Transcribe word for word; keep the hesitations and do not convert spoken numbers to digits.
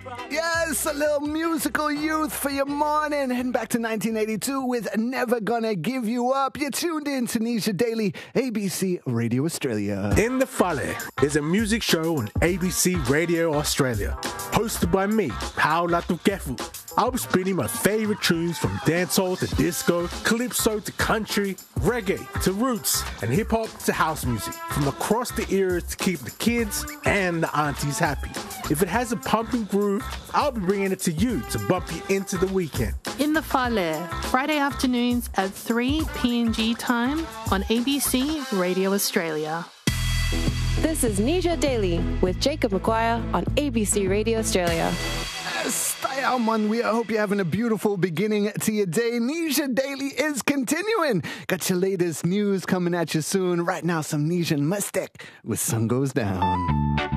Yes, a little musical youth for your morning. Heading back to nineteen eighty-two with Never Gonna Give You Up. You're tuned in to Nisha Daily, A B C Radio Australia. In the Fale is a music show on A B C Radio Australia. Hosted by me, Paula Tukefu. I'll be spinning my favorite tunes from dancehall to disco, calypso to country, reggae to roots, and hip-hop to house music. From across the eras to keep the kids and the aunties happy. If it has a pumping groove, I'll be bringing it to you to bump you into the weekend. In the Fale, Friday afternoons at three P N G time on A B C Radio Australia. This is Nisha Daily with Jacob McGuire on A B C Radio Australia. Stay on, man. We hope you're having a beautiful beginning to your day. Nisha Daily is continuing. Got your latest news coming at you soon. Right now, some Nisha Mustek with Sun Goes Down.